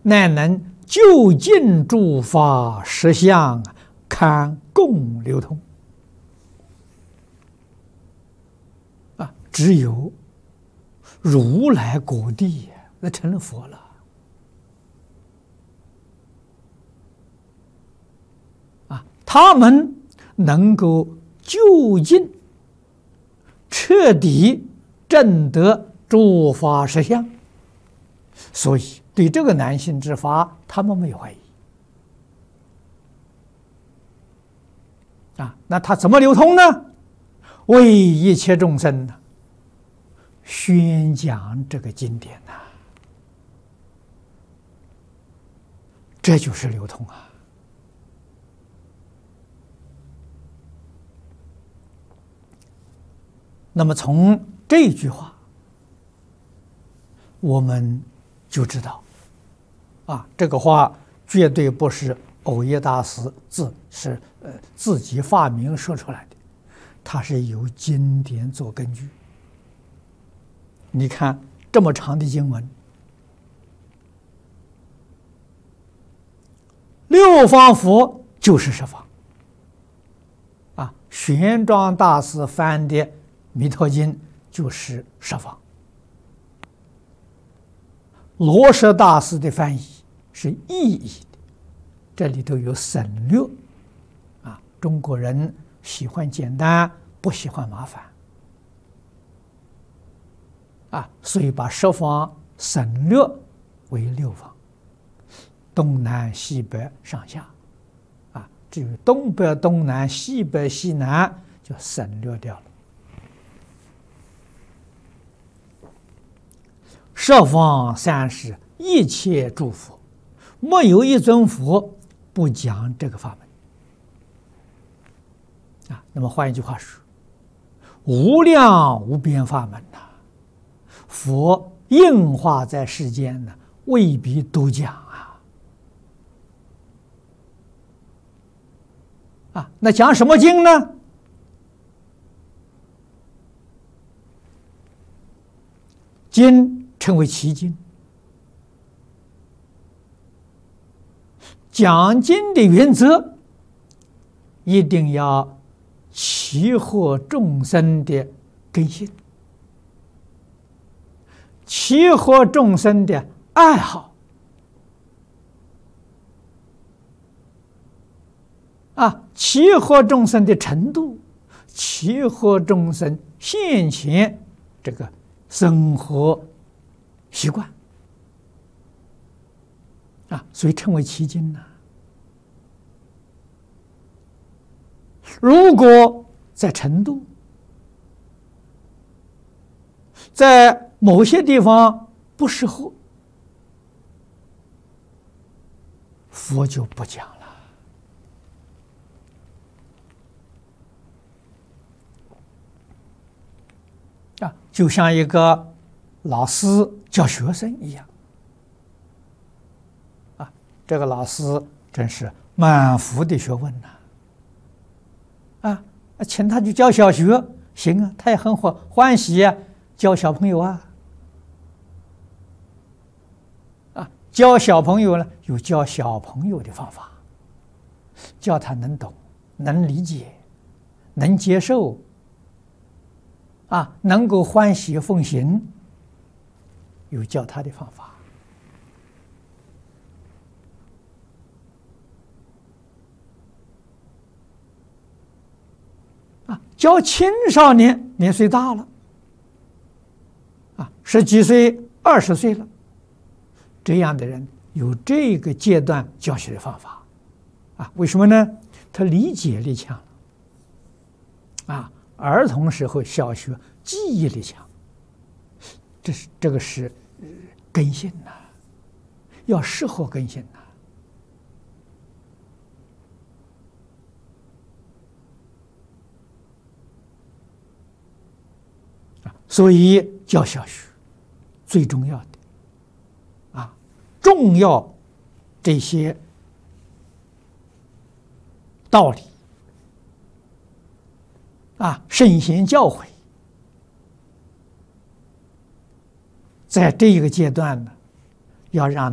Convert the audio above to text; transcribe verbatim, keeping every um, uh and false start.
乃能就近诸法实相，堪共流通。啊，只有如来果地，那成了佛了。啊，他们能够就近彻底证得诸法实相，所以对这个难信之法，他们没有怀疑。啊，那他怎么流通呢？为一切众生呢，宣讲这个经典呐、啊，这就是流通啊。那么从这句话，我们就知道，啊，这个话绝对不是藕益大师自是呃自己发明说出来的，它是有经典做根据。你看这么长的经文，六方佛就是十方，啊，玄奘大师翻的《弥陀经》就是十方，罗什大师的翻译是意译的，这里头有省略，啊，中国人喜欢简单，不喜欢麻烦，啊，所以把十方省略为六方，东南西北上下，啊，至于东北、东南、西北、西南就省略掉了。十方三世一切诸佛，没有一尊佛不讲这个法门啊。那么换一句话说，无量无边法门呐、啊，佛应化在世间呢，未必都讲啊。啊，那讲什么经呢？经称为奇经。讲经的原则一定要契合众生的根性，契合众生的爱好啊，契合众生的程度，契合众生现前这个生活习惯啊，所以称为奇经呢。如果在程度，在某些地方不适合，佛就不讲了。啊，就像一个老师教学生一样。啊，这个老师真是满腹的学问呐！啊，请他去教小学，行啊，他也很欢欢喜呀、啊，教小朋友啊。啊，教小朋友呢，有教小朋友的方法，教他能懂、能理解、能接受。啊，能够欢喜奉行，有教他的方法。啊，教青少年年岁大了，啊，十几岁、二十岁了，这样的人有这个阶段教学的方法。啊，为什么呢？他理解力强了。啊。儿童时候小学记忆力强，这是这个是根性呐、啊，要适合根性呐、啊。啊，所以教小学最重要的啊，重要这些道理。啊，圣贤教诲，在这一个阶段呢，要让